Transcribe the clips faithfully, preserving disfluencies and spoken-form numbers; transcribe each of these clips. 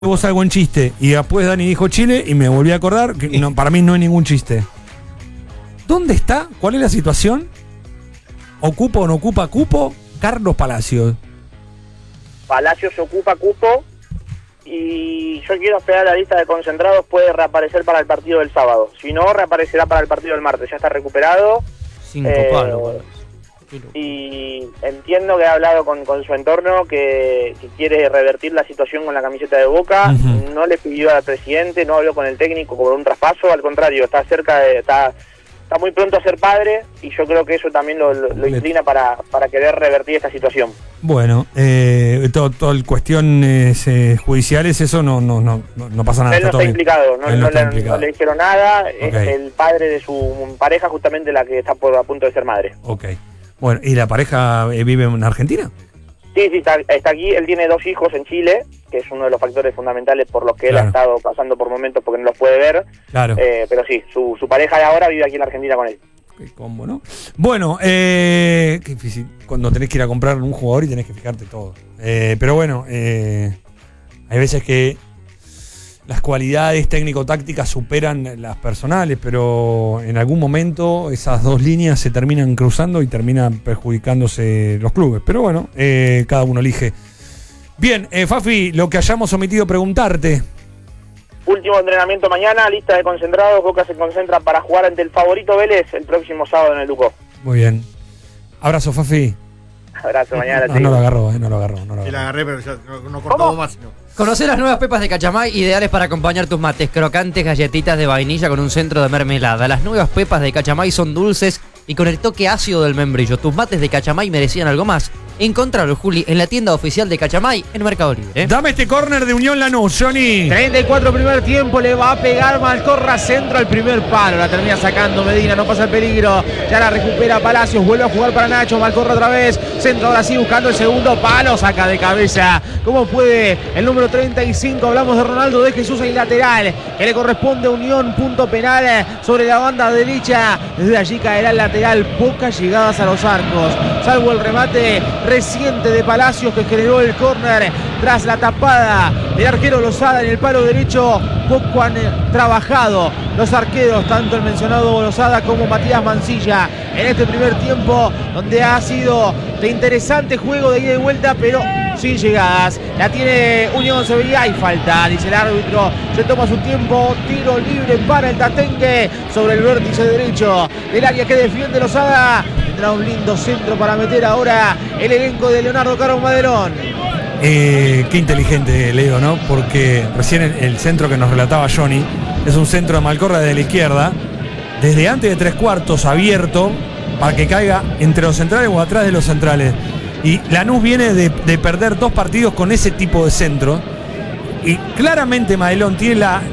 vos algo en chiste y después Dani dijo Chile y me volví a acordar que no, para mí no hay ningún chiste. ¿Dónde está? ¿Cuál es la situación? ¿Ocupa o no ocupa cupo Carlos Palacios? Palacios ocupa cupo y yo quiero esperar la lista de concentrados, puede reaparecer para el partido del sábado. Si no, reaparecerá para el partido del martes. Ya está recuperado. Cinco eh, palos. Y entiendo que ha hablado con, con su entorno, que, que quiere revertir la situación con la camiseta de Boca. Uh-huh. No le pidió al presidente, no habló con el técnico por un traspaso, al contrario, está cerca de, está, está muy pronto a ser padre y yo creo que eso también lo, lo, lo inclina para, para querer revertir esta situación. Bueno, eh, todo, todo el cuestiones eh, judiciales, eso no, no, no, no pasa nada. Él no está, está implicado, no, no, no, está le, implicado. no le dijeron nada, okay. Es el padre de su pareja, justamente la que está por, a punto de ser madre. Ok. Bueno, ¿y la pareja vive en Argentina? Sí, sí, está, está aquí. Él tiene dos hijos en Chile, que es uno de los factores fundamentales por los que claro. Él ha estado pasando por momentos porque no los puede ver. Claro. Eh, pero sí, su, su pareja de ahora vive aquí en Argentina con él. Qué combo, ¿no? Bueno, eh, qué difícil cuando tenés que ir a comprar un jugador y tenés que fijarte todo. Eh, pero bueno, eh, hay veces que las cualidades técnico-tácticas superan las personales, pero en algún momento esas dos líneas se terminan cruzando y terminan perjudicándose los clubes. Pero bueno, eh, cada uno elige. Bien, eh, Fafi, lo que hayamos omitido preguntarte. Último entrenamiento mañana, lista de concentrados. Boca se concentra para jugar ante el favorito Vélez el próximo sábado en el Ducó. Muy bien. Abrazo, Fafi. Abrazo, mañana. No, no lo agarró, eh, no lo agarró. No lo agarró. Sí, la agarré, pero ya no, no cortamos más. No. Conocé las nuevas pepas de Cachamay, ideales para acompañar tus mates. Crocantes galletitas de vainilla con un centro de mermelada. Las nuevas pepas de Cachamay son dulces y con el toque ácido del membrillo. Tus mates de Cachamay merecían algo más. Encontralo, Juli, en la tienda oficial de Cachamay en Mercado Libre. Dame este córner de Unión Lanús, Johnny. treinta y cuatro primer tiempo, le va a pegar Malcorra, centro al primer palo. La termina sacando Medina, no pasa el peligro. Ya la recupera Palacios, vuelve a jugar para Nacho. Malcorra otra vez, centro ahora sí buscando el segundo palo. Saca de cabeza, ¿cómo puede? El número treinta y cinco, hablamos de Ronaldo de Jesús, el lateral, que le corresponde a Unión, punto penal sobre la banda derecha. Desde allí caerá el lateral, pocas llegadas a los arcos, salvo el remate reciente de Palacios que generó el córner tras la tapada del arquero Lozada en el palo derecho. Poco han trabajado los arqueros, tanto el mencionado Lozada como Matías Mancilla en este primer tiempo, donde ha sido de interesante juego de ida y vuelta, pero sin llegadas. La tiene Unión, se veía, hay falta, dice el árbitro, se toma su tiempo, tiro libre para el Tatengue sobre el vértice derecho del área que defiende Lozada. Tendrá un lindo centro para meter ahora el elenco de Leonardo Caro Madelón. Eh, qué inteligente, Leo, ¿no? Porque recién el, el centro que nos relataba Johnny es un centro de Malcorra de la izquierda, desde antes de tres cuartos abierto para que caiga entre los centrales o atrás de los centrales. Y Lanús viene de, de perder dos partidos con ese tipo de centro. Y claramente Madelón tiene la,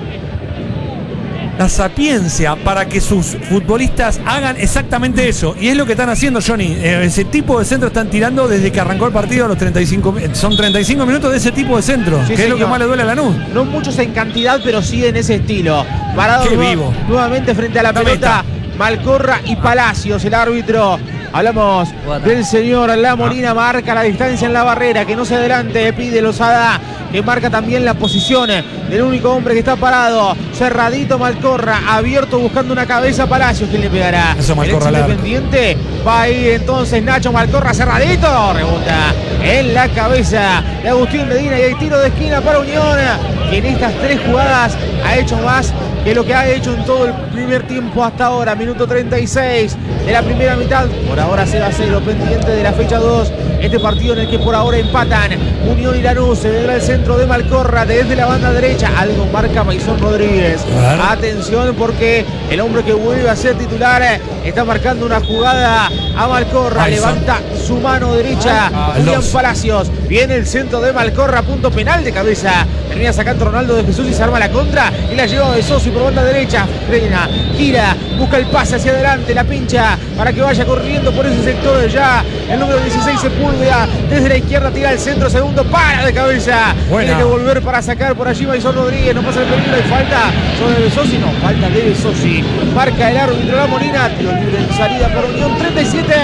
la sapiencia para que sus futbolistas hagan exactamente eso. Y es lo que están haciendo, Johnny. Eh, ese tipo de centro están tirando desde que arrancó el partido a los treinta y cinco. Son treinta y cinco minutos de ese tipo de centro. Sí, que señor. Es lo que más le duele a Lanús. No muchos en cantidad, pero sí en ese estilo. Parado Qué vivo. Nuevamente frente a la, la pelota. Meta. Malcorra y Palacios, el árbitro. Hablamos del señor La Molina, marca la distancia en la barrera, que no se adelante, pide Lozada, que marca también la posición del único hombre que está parado, cerradito Malcorra, abierto buscando una cabeza Palacios, ¿quién le pegará? Eso, Malcorra, el Independiente, va a ir entonces Nacho Malcorra, cerradito, rebota en la cabeza de Agustín Medina y hay tiro de esquina para Unión, que en estas tres jugadas ha hecho más que lo que ha hecho en todo el primer tiempo hasta ahora. Minuto treinta y seis de la primera mitad. Por ahora cero a cero, pendiente de la fecha dos. Este partido en el que por ahora empatan Unión y Lanús. Se vendrá el centro de Malcorra desde la banda derecha. Algo marca Maisón Rodríguez. Claro. Atención, porque el hombre que vuelve a ser titular está marcando una jugada a Malcorra. Maison. Levanta su mano derecha Julián Palacios. Viene el centro de Malcorra, punto penal de cabeza. Termina sacando Ronaldo de Jesús y se arma la contra. Y la lleva de Sosi por banda derecha. Frena, gira, busca el pase hacia adelante, la pincha para que vaya corriendo por ese sector ya. El número dieciséis Sepúlveda desde la izquierda tira al centro, segundo para de cabeza. Buena. Tiene que volver para sacar por allí Maisón Rodríguez. No pasa el peligro, hay falta sobre Besosi, no, falta de Besosi. Marca el árbitro La Molina, tiro libre en salida por Unión. Treinta y siete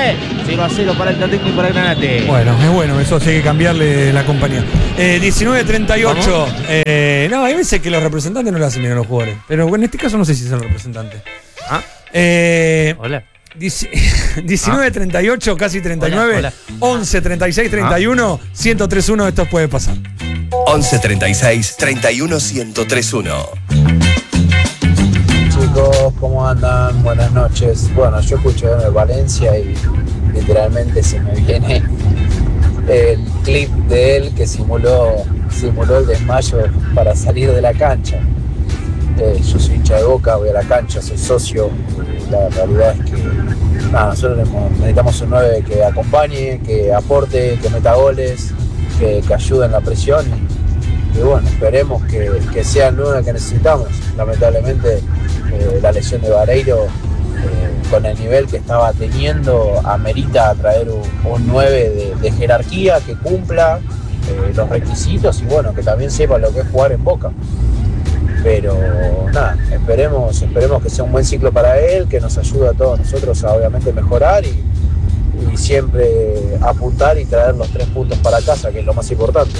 cero a cero para el técnico para el Granate. Bueno, es bueno, eso sí hay que cambiarle la compañía. Eh, diecinueve treinta y ocho. Eh, no, hay veces que los representantes no lo hacen bien a los jugadores. Pero en este caso no sé si son representantes. ¿Ah? Eh, Hola. diecinueve treinta y ocho, casi treinta y nueve. Hola, once treinta y seis treinta y uno. ciento tres punto uno, esto puede pasar. once treinta y seis treinta y uno ciento tres punto uno. Chicos, ¿cómo andan? Buenas noches. Bueno, yo escucho en el Valencia y literalmente se me viene el clip de él que simuló, simuló el desmayo para salir de la cancha. Eh, yo soy hincha de Boca, voy a la cancha, soy socio. La realidad es que nada, nosotros necesitamos un nueve que acompañe, que aporte, que meta goles, que, que ayude en la presión. Y, y bueno, esperemos que, que sea el nueve que necesitamos. Lamentablemente eh, la lesión de Vareiro, eh, con el nivel que estaba teniendo, amerita traer un, un nueve de, de jerarquía, que cumpla eh, los requisitos y bueno, que también sepa lo que es jugar en Boca. Pero nada, esperemos, esperemos que sea un buen ciclo para él, que nos ayude a todos nosotros a obviamente mejorar y, y siempre apuntar y traer los tres puntos para casa, que es lo más importante.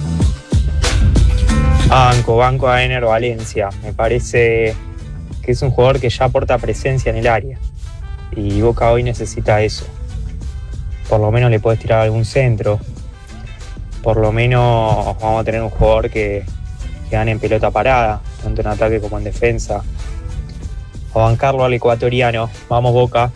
Banco, Banco a Ener Valencia. Me parece que es un jugador que ya aporta presencia en el área. Y Boca hoy necesita eso. Por lo menos le podés tirar algún centro. Por lo menos vamos a tener un jugador que, que gane en pelota parada, tanto en ataque como en defensa. A bancarlo al ecuatoriano. Vamos Boca.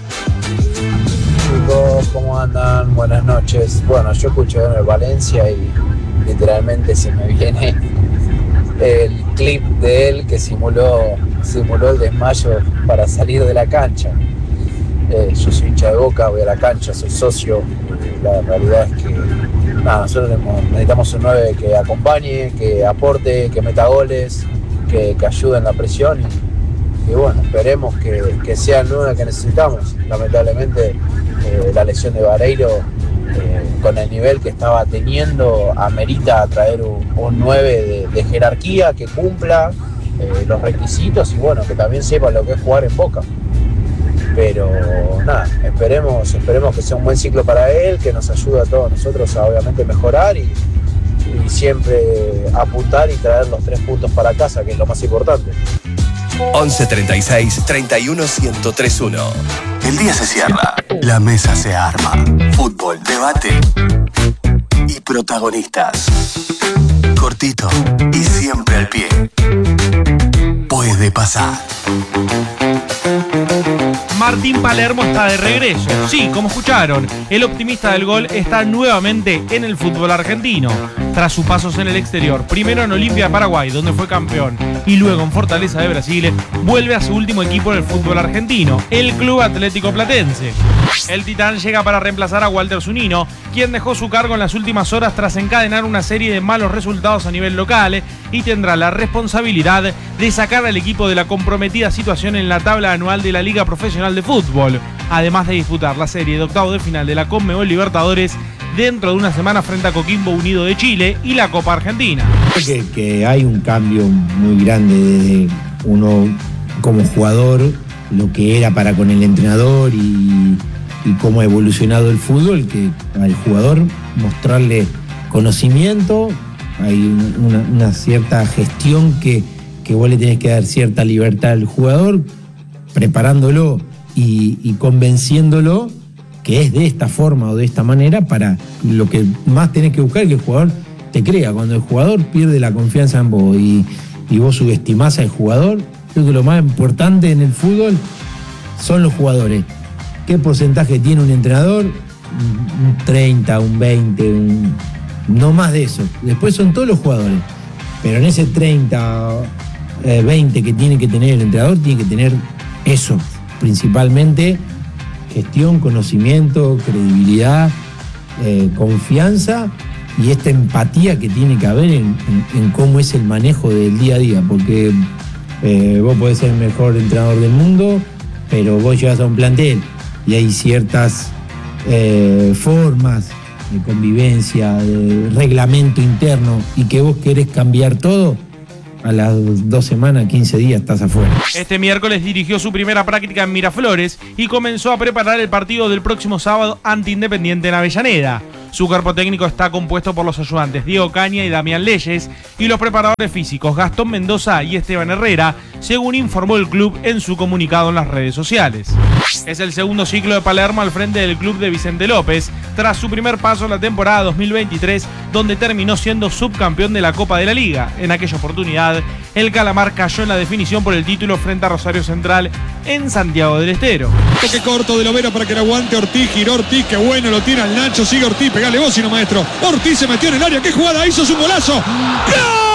Chicos, ¿cómo andan? Buenas noches. Bueno, yo escucho en el Valencia y literalmente se me viene el clip de él que simuló, simuló el desmayo para salir de la cancha. Eh, yo soy hincha de Boca, voy a la cancha, soy socio. La realidad es que nada, nosotros necesitamos un nueve que acompañe, que aporte, que meta goles, que, que ayude en la presión y, y bueno, esperemos que, que sea el nueve que necesitamos. Lamentablemente eh, la lesión de Vareiro, eh, con el nivel que estaba teniendo, amerita traer un, un nueve de, de jerarquía, que cumpla eh, los requisitos y bueno, que también sepa lo que es jugar en Boca. Pero nada, esperemos, esperemos que sea un buen ciclo para él, que nos ayude a todos nosotros a obviamente mejorar y, y siempre apuntar y traer los tres puntos para casa, que es lo más importante. once treinta y seis treinta y uno ciento tres punto uno. El día se cierra, la mesa se arma. Fútbol, debate y protagonistas. Cortito y siempre al pie. Puede pasar. Martín Palermo está de regreso. Sí, como escucharon, el optimista del gol está nuevamente en el fútbol argentino. Tras sus pasos en el exterior, primero en Olimpia de Paraguay, donde fue campeón, y luego en Fortaleza de Brasil, vuelve a su último equipo en el fútbol argentino, el Club Atlético Platense. El titán llega para reemplazar a Walter Zunino, quien dejó su cargo en las últimas horas tras encadenar una serie de malos resultados a nivel local y tendrá la responsabilidad de sacar al equipo de la comprometida situación en la tabla anual de la Liga Profesional de Fútbol, además de disputar la serie de octavos de final de la Conmebol Libertadores dentro de una semana frente a Coquimbo Unido de Chile y la Copa Argentina. Que, que hay un cambio muy grande desde uno como jugador, lo que era para con el entrenador y, y cómo ha evolucionado el fútbol, que al jugador mostrarle conocimiento, hay una, una cierta gestión que, que vos le tenés que dar cierta libertad al jugador, preparándolo y, y convenciéndolo que es de esta forma o de esta manera. Para lo que más tenés que buscar es que el jugador te crea. Cuando el jugador pierde la confianza en vos y, y vos subestimás al jugador, creo que lo más importante en el fútbol son los jugadores. ¿Qué porcentaje tiene un entrenador? Un treinta, un veinte, un... no más de eso. Después son todos los jugadores. Pero en ese treinta, eh, veinte que tiene que tener el entrenador, tiene que tener eso, principalmente gestión, conocimiento, credibilidad, eh, confianza y esta empatía que tiene que haber en, en, en cómo es el manejo del día a día, porque eh, vos podés ser el mejor entrenador del mundo, pero vos llegas a un plantel y hay ciertas eh, formas de convivencia, de reglamento interno, y que vos querés cambiar todo, a las dos semanas, quince días estás afuera. Este miércoles dirigió su primera práctica en Miraflores y comenzó a preparar el partido del próximo sábado ante Independiente en Avellaneda. Su cuerpo técnico está compuesto por los ayudantes Diego Caña y Damián Leyes y los preparadores físicos Gastón Mendoza y Esteban Herrera, según informó el club en su comunicado en las redes sociales. Es el segundo ciclo de Palermo al frente del club de Vicente López, tras su primer paso en la temporada dos mil veintitrés, donde terminó siendo subcampeón de la Copa de la Liga. En aquella oportunidad, el Calamar cayó en la definición por el título frente a Rosario Central en Santiago del Estero. Toque corto de Lovera para que lo aguante Ortiz, giró Ortiz, qué bueno, lo tira el Nacho, sigue Ortiz, pegale vos, sino maestro. Ortiz se metió en el área, qué jugada hizo, es un golazo. ¡Gol!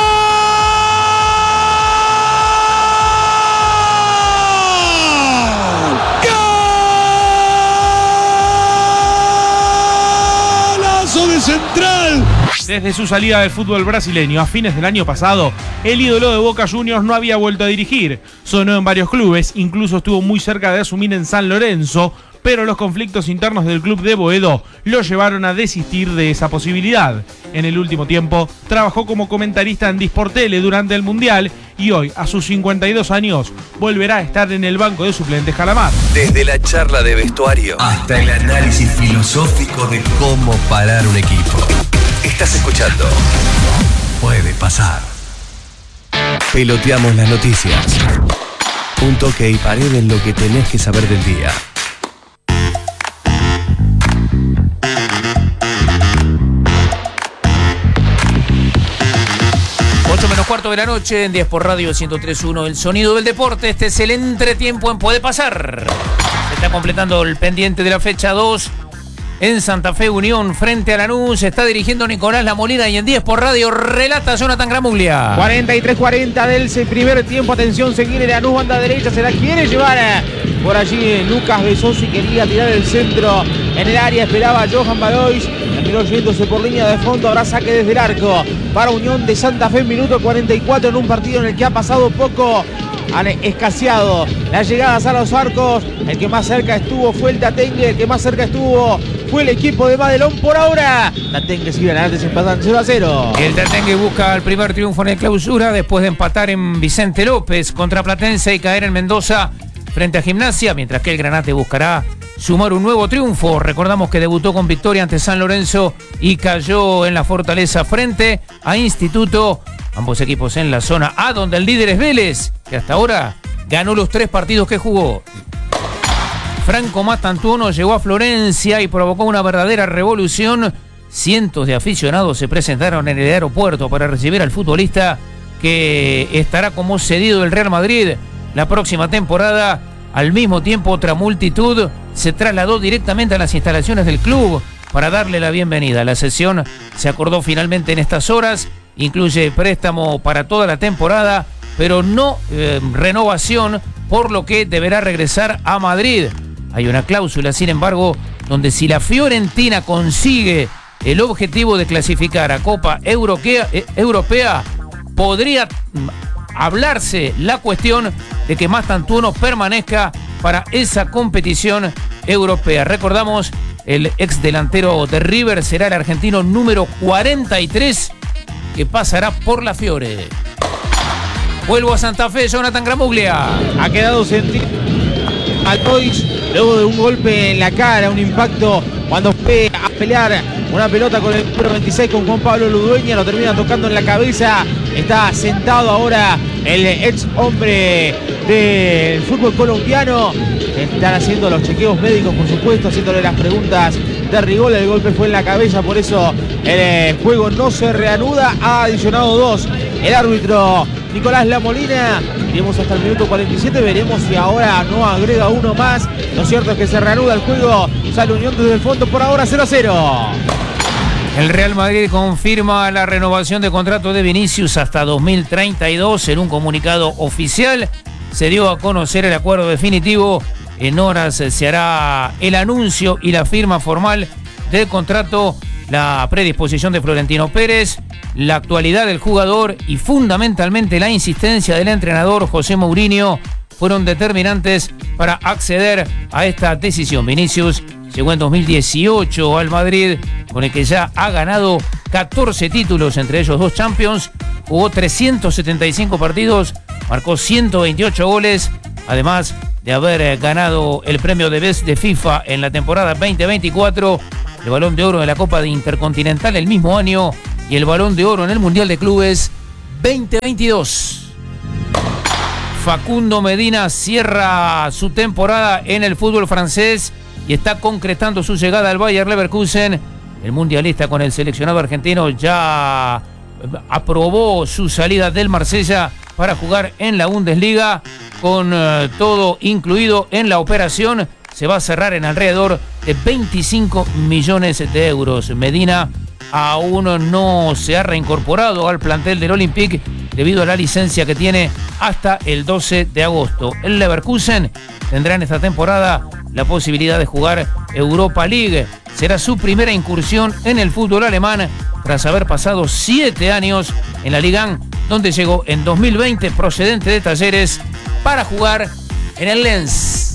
De Central. Desde su salida del fútbol brasileño a fines del año pasado, el ídolo de Boca Juniors no había vuelto a dirigir. Sonó en varios clubes, incluso estuvo muy cerca de asumir en San Lorenzo, pero los conflictos internos del club de Boedo lo llevaron a desistir de esa posibilidad. En el último tiempo, trabajó como comentarista en Disportele durante el Mundial y hoy, a sus cincuenta y dos años, volverá a estar en el banco de suplentes Calamar. Desde la charla de vestuario hasta el análisis filosófico de cómo parar un equipo. Estás escuchando Puede Pasar. Peloteamos las noticias. Un toque y pared en lo que tenés que saber del día. ocho menos cuarto de la noche en diez por Radio ciento tres punto uno, el sonido del deporte. Este es el entretiempo en Puede Pasar. Se está completando el pendiente de la fecha dos en Santa Fe Unión frente a Lanús. Se está dirigiendo Nicolás La Molina y en diez por Radio relata Jonathan Gramuglia. cuarenta y tres cuarenta del primer tiempo. Atención, se quiere Lanús, banda derecha, se la quiere llevar por allí. Lucas Besosi quería tirar el centro en el área, esperaba Johan Valois. Terminó yéndose por línea de fondo. Habrá saque desde el arco para Unión de Santa Fe, minuto cuarenta y cuatro en un partido en el que ha pasado poco. Han escaseado las llegadas a los arcos. El que más cerca estuvo fue el Tatengue. El que más cerca estuvo fue el equipo de Madelón por ahora. Tatengue sigue ganando, se empatan cero a cero. El Tatengue busca el primer triunfo en el clausura después de empatar en Vicente López contra Platense y caer en Mendoza frente a Gimnasia, mientras que el Granate buscará sumar un nuevo triunfo. Recordamos que debutó con victoria ante San Lorenzo y cayó en la Fortaleza frente a Instituto. Ambos equipos en la zona A, donde el líder es Vélez, que hasta ahora ganó los tres partidos que jugó. Franco Mastantuono llegó a Florencia y provocó una verdadera revolución. Cientos de aficionados se presentaron en el aeropuerto para recibir al futbolista que estará como cedido del Real Madrid la próxima temporada. Al mismo tiempo, otra multitud se trasladó directamente a las instalaciones del club para darle la bienvenida. La sesión se acordó finalmente en estas horas. Incluye préstamo para toda la temporada, pero no eh, renovación, por lo que deberá regresar a Madrid. Hay una cláusula, sin embargo, donde si la Fiorentina consigue el objetivo de clasificar a Copa Europea, eh, Europea podría hablarse la cuestión de que Mastantuono permanezca para esa competición europea. Recordamos, el ex delantero de River será el argentino número cuarenta y tres que pasará por la Fiore. Vuelvo a Santa Fe, Jonathan Gramuglia. Ha quedado sentido Altois luego de un golpe en la cara, un impacto cuando fue a pelear una pelota con el número veintiséis con Juan Pablo Ludueña, lo termina tocando en la cabeza. Está sentado ahora el ex hombre del fútbol colombiano. Están haciendo los chequeos médicos, por supuesto, haciéndole las preguntas de rigor. El golpe fue en la cabeza, por eso el juego no se reanuda. Ha adicionado dos el árbitro Nicolás La Molina. Iremos hasta el minuto cuarenta y siete, veremos si ahora no agrega uno más. Lo cierto es que se reanuda el juego. Sale Unión desde el fondo por ahora cero a cero. El Real Madrid confirma la renovación de contrato de Vinicius hasta dos mil treinta y dos. En un comunicado oficial se dio a conocer el acuerdo definitivo. En horas se hará el anuncio y la firma formal del contrato, la predisposición de Florentino Pérez, la actualidad del jugador y fundamentalmente la insistencia del entrenador José Mourinho fueron determinantes para acceder a esta decisión. Vinicius llegó en dos mil dieciocho al Madrid, con el que ya ha ganado catorce títulos, entre ellos dos Champions, jugó trescientos setenta y cinco partidos, marcó ciento veintiocho goles, además de haber ganado el premio de Best de FIFA en la temporada veinte veinticuatro, el Balón de Oro de la Copa de Intercontinental el mismo año y el Balón de Oro en el Mundial de Clubes veinte veintidós. Facundo Medina cierra su temporada en el fútbol francés y está concretando su llegada al Bayer Leverkusen. El mundialista con el seleccionado argentino ya aprobó su salida del Marsella para jugar en la Bundesliga, con uh, todo incluido en la operación. Se va a cerrar en alrededor de veinticinco millones de euros. Medina aún no se ha reincorporado al plantel del Olympique debido a la licencia que tiene hasta el doce de agosto. El Leverkusen tendrá en esta temporada la posibilidad de jugar Europa League. Será su primera incursión en el fútbol alemán tras haber pasado siete años en la Liga, donde llegó en dos mil veinte procedente de Talleres para jugar en el Lens.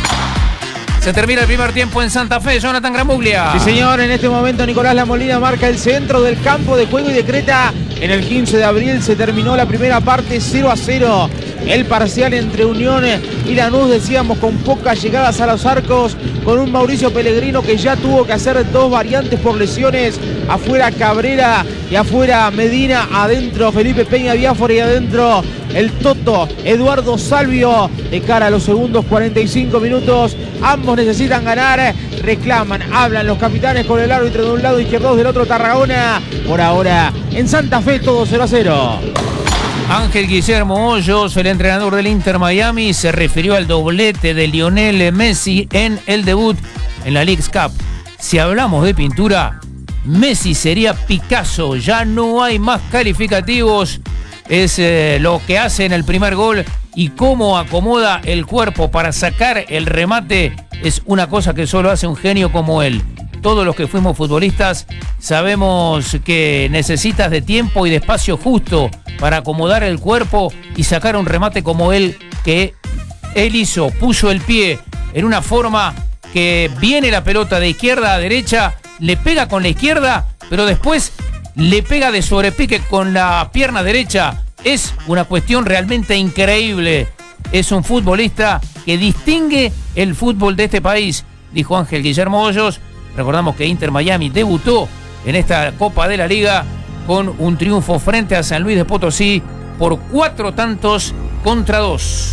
Se termina el primer tiempo en Santa Fe. Jonathan Gramuglia. Sí, señor. En este momento Nicolás Lamolina marca el centro del campo de juego y decreta en el quince de abril. Se terminó la primera parte cero a cero. El parcial entre Unión y Lanús, decíamos, con pocas llegadas a los arcos, con un Mauricio Pellegrino que ya tuvo que hacer dos variantes por lesiones. Afuera Cabrera y afuera Medina, adentro Felipe Peña Biafora y adentro el Toto Eduardo Salvio. De cara a los segundos cuarenta y cinco minutos, ambos necesitan ganar, reclaman, hablan los capitanes con el árbitro de un lado, Izquierdos del otro, Tarragona. Por ahora en Santa Fe todo cero a cero. Ángel Guillermo Hoyos, el entrenador del Inter Miami, se refirió al doblete de Lionel Messi en el debut en la Leagues Cup. Si hablamos de pintura, Messi sería Picasso, ya no hay más calificativos. Es eh, lo que hace en el primer gol y cómo acomoda el cuerpo para sacar el remate, es una cosa que solo hace un genio como él. Todos los que fuimos futbolistas sabemos que necesitas de tiempo y de espacio justo para acomodar el cuerpo y sacar un remate como él, que él hizo, puso el pie en una forma que viene la pelota de izquierda a derecha, le pega con la izquierda, pero después le pega de sobrepique con la pierna derecha. Es una cuestión realmente increíble. Es un futbolista que distingue el fútbol de este país, dijo Ángel Guillermo Hoyos. Recordamos que Inter Miami debutó en esta Copa de la Liga con un triunfo frente a San Luis de Potosí por cuatro tantos contra dos.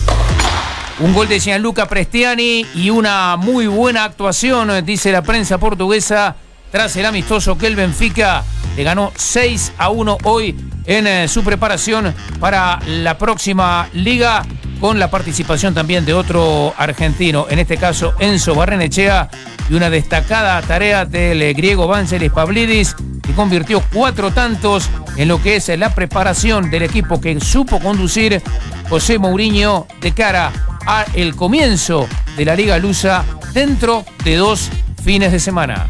Un gol de Gianluca Prestiani y una muy buena actuación, dice la prensa portuguesa, tras el amistoso que el Benfica le ganó seis a uno hoy en eh, su preparación para la próxima liga, con la participación también de otro argentino, en este caso Enzo Barrenechea, y una destacada tarea del eh, griego Vangelis Pavlidis, que convirtió cuatro tantos en lo que es eh, la preparación del equipo que supo conducir José Mourinho de cara al comienzo de la Liga Lusa dentro de dos fines de semana.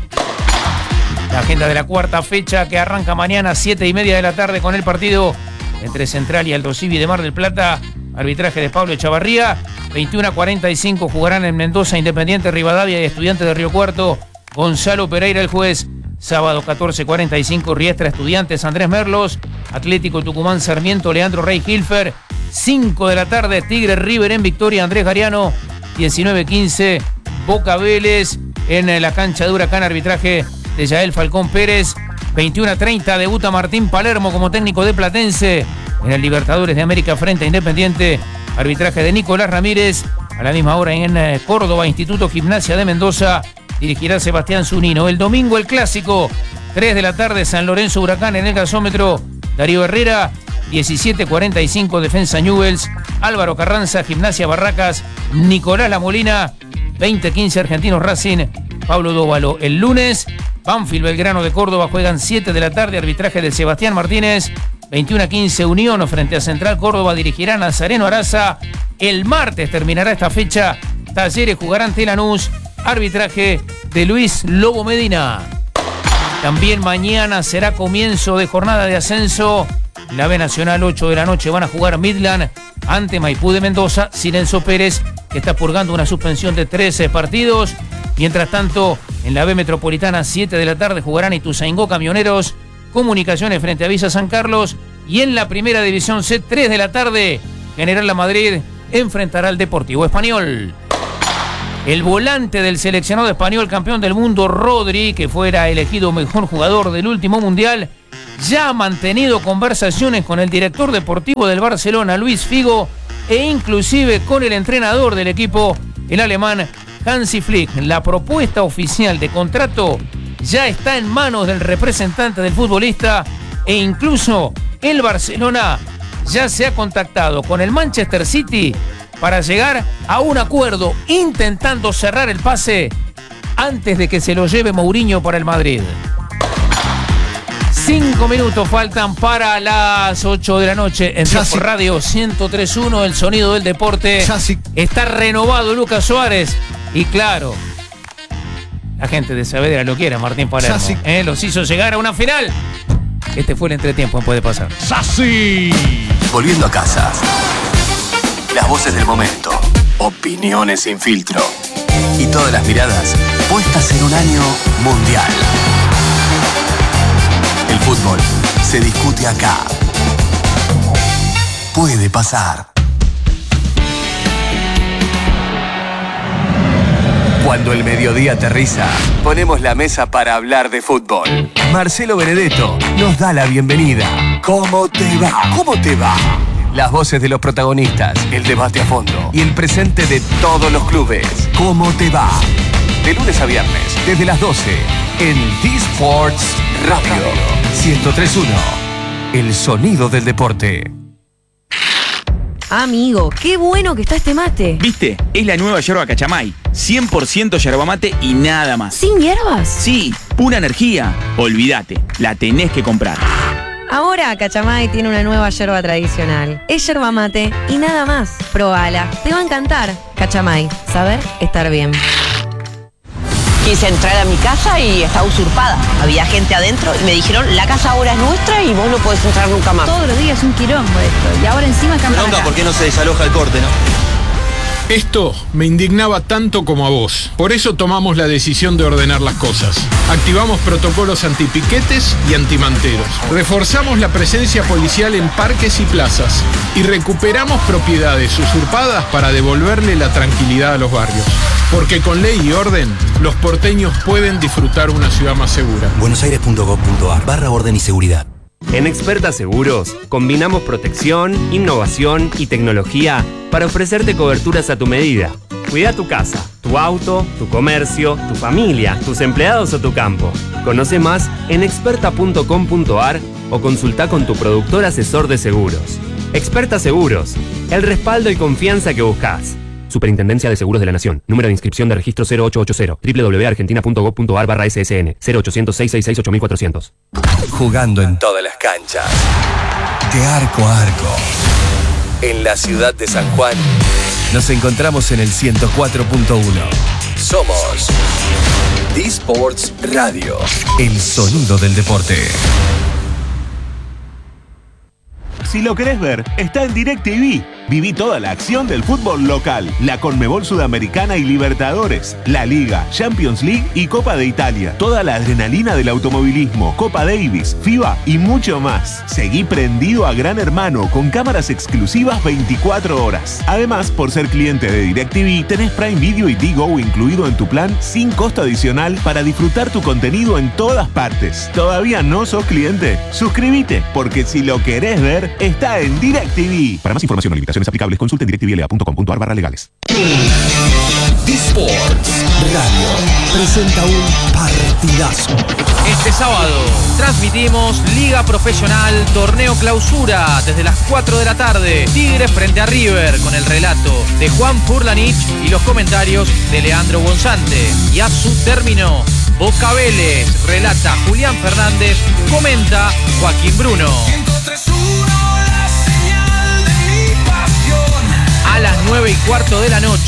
La agenda de la cuarta fecha, que arranca mañana a siete y media de la tarde con el partido entre Central y Aldosivi de Mar del Plata. Arbitraje de Pablo Echavarría. veintiuno a cuarenta y cinco jugarán en Mendoza Independiente Rivadavia y Estudiantes de Río Cuarto. Gonzalo Pereira el juez. Sábado catorce cuarenta y cinco Riestra Estudiantes Andrés Merlos. Atlético Tucumán Sarmiento Leandro Rey Hilfer. cinco de la tarde Tigre River en Victoria Andrés Gariano. diecinueve quince Boca Vélez en la cancha de Huracán. Arbitraje de Yael Falcón Pérez. veintiuno a treinta debuta Martín Palermo como técnico de Platense en el Libertadores de América frente a Independiente. Arbitraje de Nicolás Ramírez. A la misma hora en Córdoba, Instituto Gimnasia de Mendoza, dirigirá Sebastián Zunino. El domingo el clásico, tres de la tarde, San Lorenzo Huracán en el gasómetro. Darío Herrera, diecisiete cuarenta y cinco Defensa Newell's. Álvaro Carranza, Gimnasia Barracas. Nicolás La Molina, veinte quince Argentinos Racing. Pablo Dóvalo. El lunes, Banfield Belgrano de Córdoba juegan siete de la tarde, arbitraje de Sebastián Martínez. veintiuno a quince Unión frente a Central Córdoba, dirigirá Nazareno Araza. El martes terminará esta fecha, Talleres jugará ante Lanús, arbitraje de Luis Lobo Medina. También mañana será comienzo de jornada de ascenso En la B Nacional, ocho de la noche, van a jugar Midland ante Maipú de Mendoza. Sin Enzo Pérez, que está purgando una suspensión de trece partidos. Mientras tanto, en la B Metropolitana, siete de la tarde, jugarán Ituzaingó Camioneros, Comunicaciones frente a Villa San Carlos. Y en la Primera División C, tres de la tarde, General La Madrid enfrentará al Deportivo Español. El volante del seleccionado español, campeón del mundo, Rodri, que fuera elegido mejor jugador del último mundial, ya ha mantenido conversaciones con el director deportivo del Barcelona, Luis Figo, e inclusive con el entrenador del equipo, el alemán Hansi Flick. La propuesta oficial de contrato ya está en manos del representante del futbolista e incluso el Barcelona ya se ha contactado con el Manchester City para llegar a un acuerdo, intentando cerrar el pase antes de que se lo lleve Mourinho para el Madrid. Cinco minutos faltan para las ocho de la noche en Tiempo Radio ciento tres punto uno, el sonido del deporte. Chasi. Está renovado Lucas Suárez y claro, la gente de Saavedra lo quiere, Martín Palermo. ¿eh? Los hizo llegar a una final. Este fue el entretiempo, puede pasar. ¡Sassi! Volviendo a casa. Las voces del momento, opiniones sin filtro y todas las miradas puestas en un año mundial. El fútbol se discute acá. Puede pasar. Cuando el mediodía aterriza, ponemos la mesa para hablar de fútbol. Marcelo Benedetto nos da la bienvenida. ¿Cómo te va? ¿Cómo te va? Las voces de los protagonistas, el debate a fondo y el presente de todos los clubes. ¿Cómo te va? De lunes a viernes, desde las doce, en D-Sports Radio ciento tres punto uno. El sonido del deporte. Amigo, qué bueno que está este mate. ¿Viste? Es la nueva yerba Cachamay. cien por ciento yerba mate y nada más. ¿Sin hierbas? Sí, pura energía. Olvídate, la tenés que comprar. Ahora Cachamay tiene una nueva yerba tradicional. Es yerba mate y nada más. Probala, te va a encantar. Cachamay, saber estar bien. Quise entrar a mi casa y estaba usurpada. Había gente adentro y me dijeron, la casa ahora es nuestra y vos no podés entrar nunca más. Todos los días un quilombo esto y ahora encima están para acá. ¿Por qué no se desaloja el corte, no? Esto me indignaba tanto como a vos. Por eso tomamos la decisión de ordenar las cosas. Activamos protocolos antipiquetes y antimanteros. Reforzamos la presencia policial en parques y plazas. Y recuperamos propiedades usurpadas para devolverle la tranquilidad a los barrios. Porque con ley y orden, los porteños pueden disfrutar una ciudad más segura. buenosaires punto gov punto ar barra orden y seguridad. En Experta Seguros, combinamos protección, innovación y tecnología para ofrecerte coberturas a tu medida. Cuida tu casa, tu auto, tu comercio, tu familia, tus empleados o tu campo. Conoce más en experta punto com punto ar o consulta con tu productor asesor de seguros. Experta Seguros, el respaldo y confianza que buscas. Superintendencia de Seguros de la Nación. Número de inscripción de registro cero ocho ocho cero. doble u doble u doble u punto argentina punto gov punto ar barra ese ese ene. cero ochocientos, seiscientos sesenta y seis, ocho mil cuatrocientos. Jugando en todas las canchas. De arco a arco. En la ciudad de San Juan, nos encontramos en el ciento cuatro punto uno. Somos D-Sports Radio. El sonido del deporte. Si lo querés ver, está en DirecTV. Viví toda la acción del fútbol local, la Conmebol Sudamericana y Libertadores, la Liga, Champions League y Copa de Italia. Toda la adrenalina del automovilismo, Copa Davis, FIBA y mucho más. Seguí prendido a Gran Hermano con cámaras exclusivas veinticuatro horas. Además, por ser cliente de DirecTV, tenés Prime Video y Digo incluido en tu plan sin costo adicional para disfrutar tu contenido en todas partes. ¿Todavía no sos cliente? Suscríbete, porque si lo querés ver, está en DirecTV. Para más información o limitaciones aplicables, consulten directivl punto com punto ar barra legales. D-Sports Radio presenta un partidazo. Este sábado transmitimos Liga Profesional Torneo Clausura desde las cuatro de la tarde. Tigres frente a River con el relato de Juan Furlanich y los comentarios de Leandro Gonzante. Y a su término, Boca Vélez relata Julián Fernández, comenta Joaquín Bruno. A las nueve y cuarto de la noche.